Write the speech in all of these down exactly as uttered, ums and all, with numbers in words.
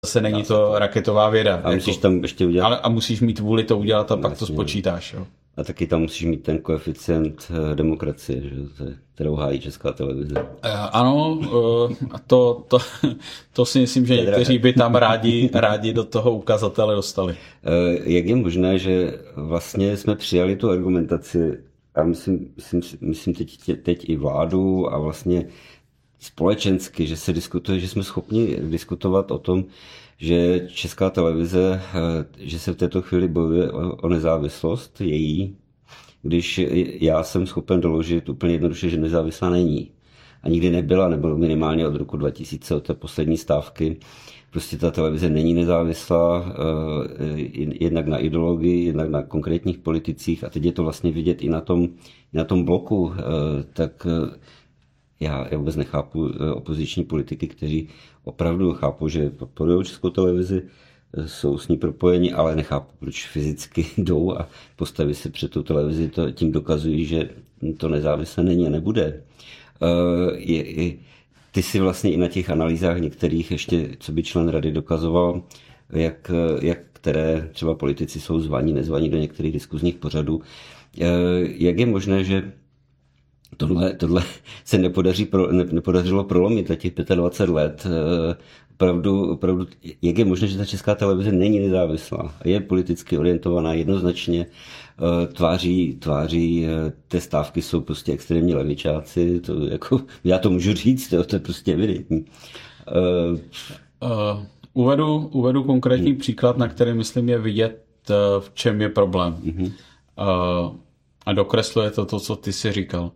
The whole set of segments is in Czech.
zase není to raketová věda. A musíš jako, tam ještě udělat... Ale, a musíš mít vůli to udělat a pak to spočítáš. Jo. A taky tam musíš mít ten koeficient demokracie, že? Kterou hájí Česká televize. Ano, a to, to, to si myslím, že někteří by tam rádi, rádi do toho ukazatele dostali. Jak je možné, že vlastně jsme přijali tu argumentaci a myslím, myslím, myslím teď, teď i vládu a vlastně společensky, že se diskutuje, že jsme schopni diskutovat o tom, že Česká televize, že se v této chvíli bojuje o nezávislost její, když já jsem schopen doložit úplně jednoduše, že nezávislá není. A nikdy nebyla, nebo minimálně od roku dva tisíce, od té poslední stávky. Prostě ta televize není nezávislá, jednak na ideologii, jednak na konkrétních politicích a teď je to vlastně vidět i na tom, na tom bloku. Tak já, já vůbec nechápu opoziční politiky, kteří opravdu chápou, že podporují Českou televizi, jsou s ní propojeni, ale nechápu, proč fyzicky jdou a postaví se před tu televizi, to, tím dokazují, že to nezávislé není a nebude. Je, je, ty si vlastně i na těch analýzách některých ještě, co by člen rady dokazoval, jak, jak které třeba politici jsou zvaní, nezvaní do některých diskuzních pořadů. Jak je možné, že Tohle, tohle se nepodaří pro, ne, nepodařilo prolomit za těch dvacet pět let. Opravdu, opravdu, jak je možné, že ta Česká televize není nezávislá a je politicky orientovaná jednoznačně, tváří, tváří té stávky jsou prostě extrémní levičáci, to jako, já to můžu říct, to, to je prostě evidentní. Uh, uh, uvedu, uvedu konkrétní hmm. příklad, na který myslím je vidět, v čem je problém. Hmm. Uh, a dokresluje to to, co ty jsi říkal.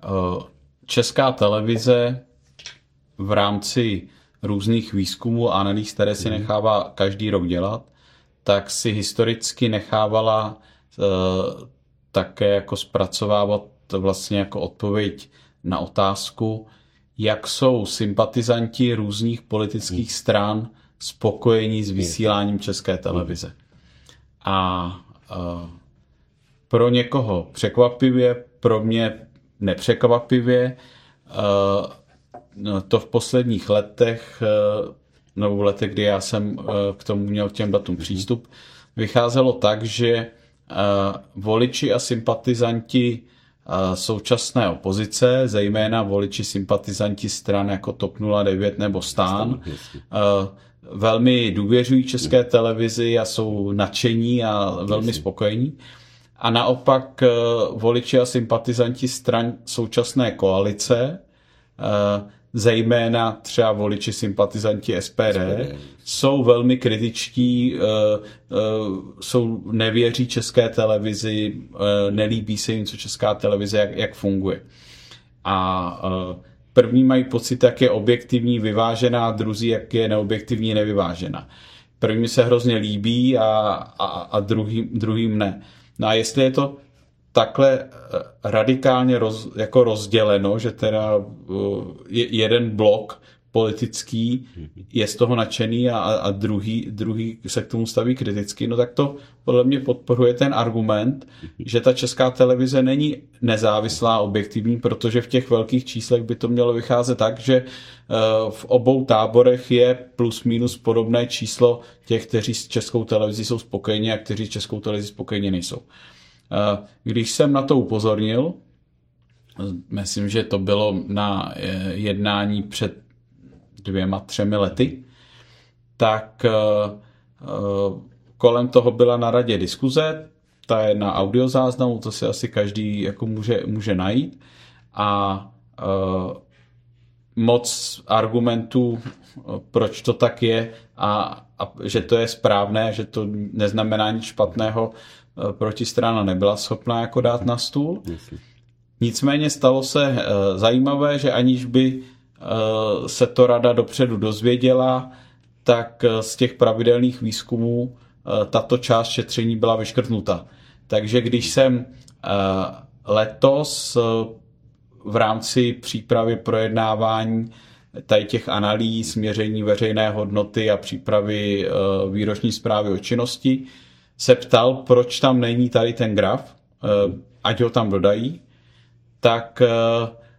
Česká televize v rámci různých výzkumů a analýz, které si nechává každý rok dělat, tak si historicky nechávala uh, také jako zpracovávat vlastně jako odpověď na otázku, jak jsou sympatizanti různých politických stran spokojení s vysíláním České televize. A uh, pro někoho překvapivě, pro mě nepřekvapivě, to v posledních letech, nebo v letech, kdy já jsem k tomu měl těm datům přístup, vycházelo tak, že voliči a sympatizanti současné opozice, zejména voliči sympatizanti stran jako TOP nula devět nebo STAN, velmi důvěřují České televizi a jsou nadšení a velmi spokojení. A naopak voliči a sympatizanti stran současné koalice, zejména třeba voliči sympatizanti S P D, jsou velmi kritičtí, jsou, nevěří České televizi, nelíbí se jim, co Česká televize, jak, jak funguje. A první mají pocit, jak je objektivní, vyvážená, druzí, jak je neobjektivní, nevyvážená. První se hrozně líbí a, a, a druhý, druhým ne. No a jestli je to takhle radikálně roz, jako rozděleno, že teda je jeden blok politický je z toho nadšený a, a druhý, druhý se k tomu staví kriticky, no tak to podle mě podporuje ten argument, že ta Česká televize není nezávislá, objektivní, protože v těch velkých číslech by to mělo vycházet tak, že v obou táborech je plus minus podobné číslo těch, kteří s Českou televizí jsou spokojeni a kteří s Českou televizí spokojeni nejsou. Když jsem na to upozornil, myslím, že to bylo na jednání před dvěma, třemi lety, tak kolem toho byla na radě diskuze, ta je na audiozáznamu, to si asi každý jako může, může najít a moc argumentů, proč to tak je a, a že to je správné, že to neznamená nic špatného, protistrana nebyla schopná jako dát na stůl. Nicméně stalo se zajímavé, že aniž by se to rada dopředu dozvěděla, tak z těch pravidelných výzkumů tato část šetření byla vyškrtnuta. Takže když jsem letos v rámci přípravy projednávání tady těch analýz, měření veřejné hodnoty a přípravy výroční zprávy o činnosti se ptal, proč tam není tady ten graf, ať ho tam dodají, tak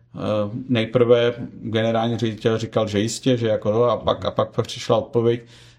nejprve generální ředitel říkal, že jistě, že jako to, a pak, a pak přišla odpověď,